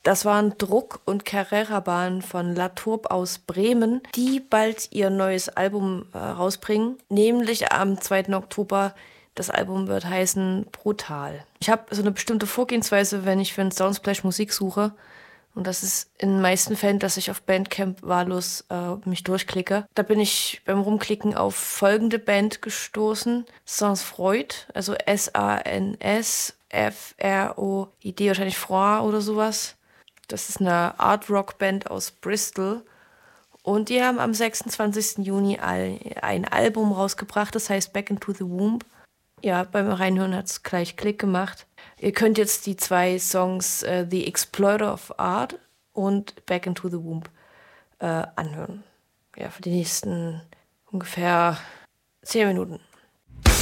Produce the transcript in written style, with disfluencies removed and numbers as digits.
Das waren Druck und Carrera-Bahn von La Tourbe aus Bremen, die bald ihr neues Album rausbringen, nämlich am 2. Oktober. Das Album wird heißen Brutal. Ich habe so eine bestimmte Vorgehensweise, wenn ich für einen Soundsplash Musik suche. Und das ist in den meisten Fällen, dass ich auf Bandcamp wahllos mich durchklicke. Da bin ich beim Rumklicken auf folgende Band gestoßen. Sans Freud, also Sansfroid, wahrscheinlich Froid oder sowas. Das ist eine Art-Rock-Band aus Bristol. Und die haben am 26. Juni ein Album rausgebracht, das heißt Back into the Womb. Ja, beim Reinhören hat es gleich Klick gemacht. Ihr könnt jetzt die zwei Songs The Exploiter of Art und Back into the Womb anhören. Ja, für die nächsten ungefähr 10 Minuten.